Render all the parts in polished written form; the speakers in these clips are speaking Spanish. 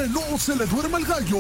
Que no se le duerma el gallo.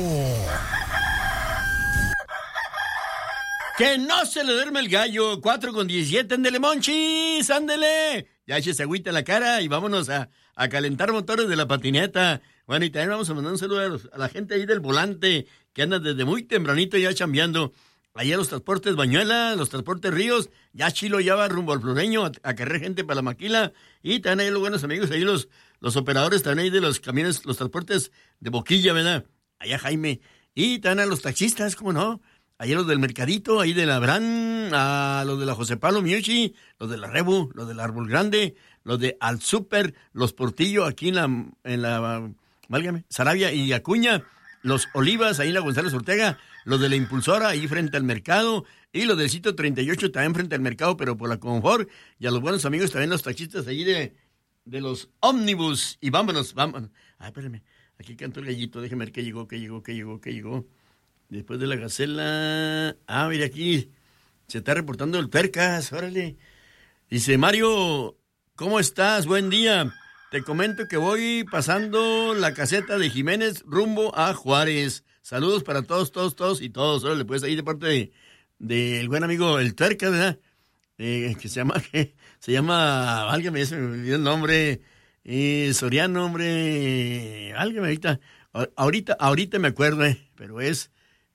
Que no se le duerme el gallo. 4:17, ándele, Monchis, ándele. Ya échese agüita en la cara y vámonos a calentar motores de la patineta. Bueno, y también vamos a mandar un saludo a la gente ahí del volante, que anda desde muy tempranito ya chambeando. Allá los transportes Bañuela, los transportes Ríos, ya Chilo ya va rumbo al Floreño a cargar gente para la maquila. Y también ahí los buenos amigos, ahí los operadores también ahí de los camiones, los transportes de Boquilla, ¿verdad? Allá Jaime. Y también a los taxistas, ¿cómo no? Allá los del Mercadito, ahí de la Bran, a los de la José Pablo Miuchi, los de la Rebu, los del Árbol Grande, los de Al Super, los Portillo aquí en la válgame, Sarabia y Acuña, los Olivas, ahí en la González Ortega, los de la Impulsora, ahí frente al mercado, y los del sitio 38 también frente al mercado, pero por la Confort, y a los buenos amigos también los taxistas ahí de los ómnibus, y vámonos. Ay, espérame, aquí cantó el gallito, déjeme ver qué llegó. Después de la Gacela, mira aquí, se está reportando el Percas, órale. Dice, Mario, ¿cómo estás? Buen día. Te comento que voy pasando la caseta de Jiménez rumbo a Juárez. Saludos para todos y todos. Órale, pues ahí de parte del buen amigo el Tuerca, ¿verdad? Que se llama, válgame, se me olvidó el nombre, Soriano, hombre, válgame, ahorita me acuerdo, pero es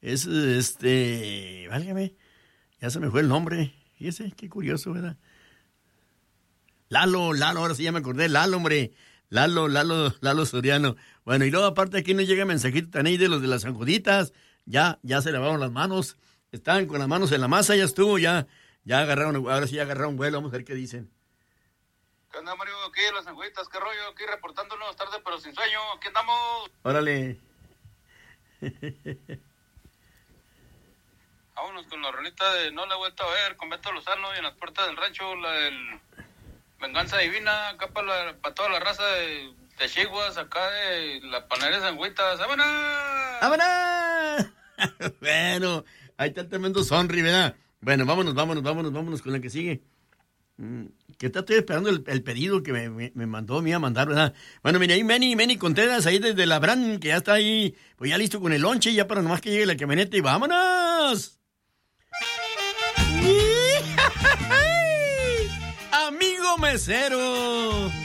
válgame, ya se me fue el nombre, fíjese, qué curioso, ¿verdad? Lalo, ahora sí ya me acordé, Lalo, hombre, Lalo Soriano. Bueno, y luego aparte aquí nos llega mensajito también de los de las San Juditas, ya se lavaron las manos, estaban con las manos en la masa, ya estuvo, ya agarraron, ahora sí ya agarraron vuelo, vamos a ver qué dicen. ¿Qué onda, Mario? Aquí las San Juditas, qué rollo, aquí reportándonos tarde pero sin sueño, aquí andamos. Órale. Vámonos con la rolita de No la he vuelto a ver, con Beto Lozano y en las puertas del rancho, la del Venganza Divina, acá para toda la raza de Chihuas, acá de la panadería San Juditas. ¡Vámonos! Bueno, ahí está el tremendo sonri, ¿verdad? Bueno, vámonos con la que sigue. Que estoy esperando el pedido que me mandó, me iba a mandar, ¿verdad? Bueno, mira, ahí Meni Contreras, ahí desde la Bran, que ya está ahí, pues ya listo con el lonche, ya para nomás que llegue la camioneta y ¡vámonos! Amigo mesero,